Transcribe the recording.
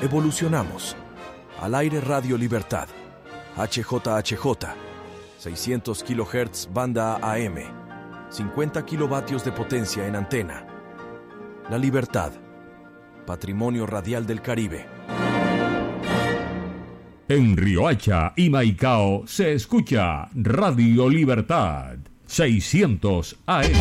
Evolucionamos. Al aire Radio Libertad. HJHJ. 600 kHz banda AM. 50 kilovatios de potencia en antena. La Libertad. Patrimonio radial del Caribe. En Riohacha y Maicao se escucha Radio Libertad 600 AM.